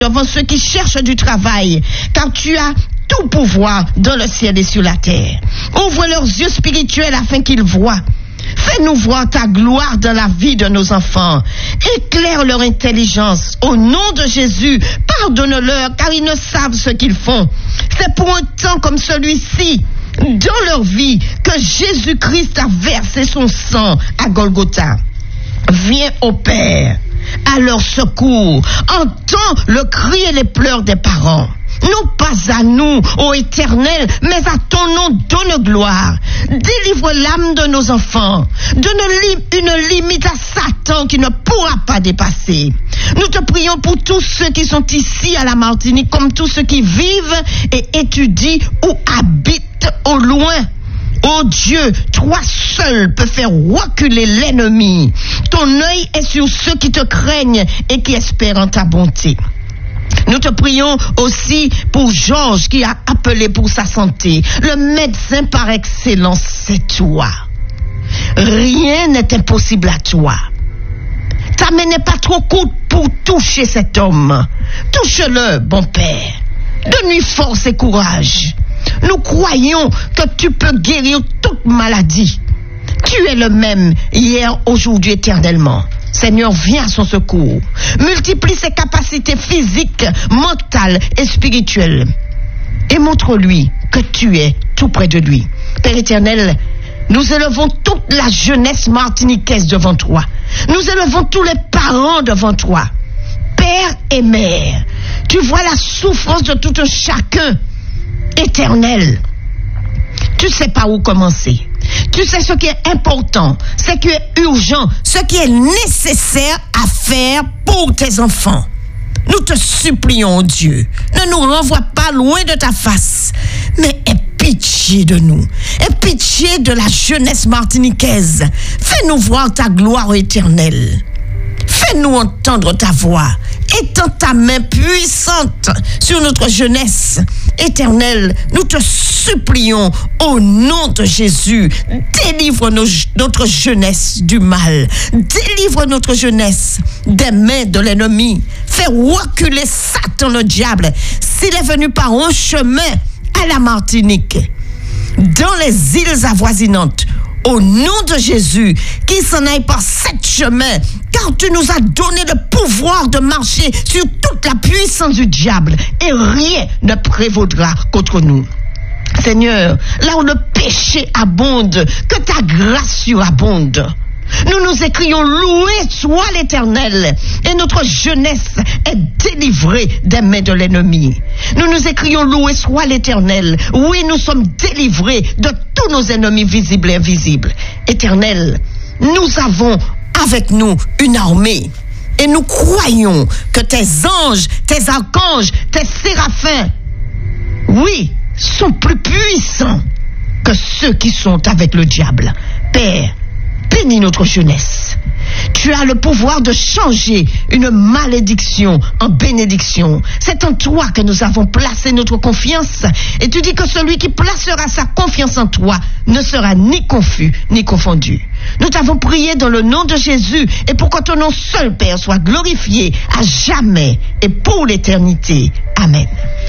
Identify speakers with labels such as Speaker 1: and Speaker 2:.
Speaker 1: devant ceux qui cherchent du travail, car tu as tout pouvoir dans le ciel et sur la terre. Ouvre leurs yeux spirituels afin qu'ils voient. Fais-nous voir ta gloire dans la vie de nos enfants. Éclaire leur intelligence. Au nom de Jésus, pardonne-leur car ils ne savent ce qu'ils font. C'est pour un temps comme celui-ci, dans leur vie, que Jésus-Christ a versé son sang à Golgotha. Viens au Père, à leur secours. Entends le cri et les pleurs des parents. Non pas à nous, ô Éternel, mais à ton nom donne gloire. Délivre l'âme de nos enfants. Donne une limite à Satan qui ne pourra pas dépasser. Nous te prions pour tous ceux qui sont ici à la Martinique, comme tous ceux qui vivent et étudient ou habitent au loin. Oh Dieu, toi seul peux faire reculer l'ennemi. Ton œil est sur ceux qui te craignent et qui espèrent en ta bonté. Nous te prions aussi pour Georges qui a appelé pour sa santé. Le médecin par excellence, c'est toi. Rien n'est impossible à toi. Ta main n'est pas trop courte pour toucher cet homme. Touche-le, bon Père. Donne-lui force et courage. Nous croyons que tu peux guérir toute maladie. Tu es le même hier, aujourd'hui, éternellement. Seigneur, viens à son secours. Multiplie ses capacités physiques, mentales et spirituelles. Et montre-lui que tu es tout près de lui. Père éternel, nous élevons toute la jeunesse martiniquaise devant toi. Nous élevons tous les parents devant toi. Père et mère, tu vois la souffrance de tout un chacun. Éternel, tu sais pas où commencer. Tu sais ce qui est important, ce qui est urgent, ce qui est nécessaire à faire pour tes enfants. Nous te supplions, Dieu, ne nous renvoie pas loin de ta face, mais aie pitié de nous. Aie pitié de la jeunesse martiniquaise. Fais-nous voir ta gloire éternelle. Fais-nous entendre ta voix. Étends ta main puissante sur notre jeunesse. Éternel, nous te supplions au nom de Jésus, délivre notre jeunesse du mal. Délivre notre jeunesse des mains de l'ennemi. Fais reculer Satan le diable s'il est venu par un chemin à la Martinique, dans les îles avoisinantes. Au nom de Jésus, qu'il s'en aille par sept chemins, car tu nous as donné le pouvoir de marcher sur toute la puissance du diable et rien ne prévaudra contre nous. Seigneur, là où le péché abonde, que ta grâce surabonde. Nous nous écrions, loué soit l'Éternel, et notre jeunesse est délivrée des mains de l'ennemi. Nous nous écrions, loué soit l'Éternel. Oui, nous sommes délivrés de tous nos ennemis visibles et invisibles. Éternel, nous avons avec nous une armée. Et nous croyons que tes anges, tes archanges, tes séraphins, oui, sont plus puissants que ceux qui sont avec le diable. Père, bénis notre jeunesse. Tu as le pouvoir de changer une malédiction en bénédiction. C'est en toi que nous avons placé notre confiance. Et tu dis que celui qui placera sa confiance en toi ne sera ni confus ni confondu. Nous t'avons prié dans le nom de Jésus et pour que ton nom seul, Père, soit glorifié à jamais et pour l'éternité. Amen.